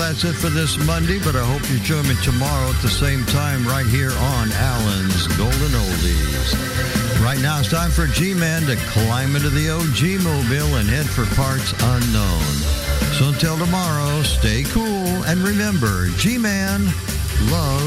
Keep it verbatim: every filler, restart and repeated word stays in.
that's it for this Monday, but I hope you join me tomorrow at the same time right here on Alan's Golden Oldies. Right now, it's time for G-Man to climb into the O G Mobile and head for parts unknown. So until tomorrow, stay cool, and remember, G-Man loves